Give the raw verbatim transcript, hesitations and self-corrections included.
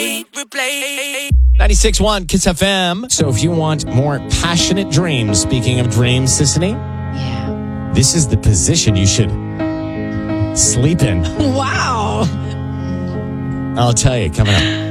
ninety-six point one Kiss F M. So if you want more passionate dreams, speaking of dreams, Sissany, Yeah. this is the position you should sleep in. Wow. I'll tell you coming up.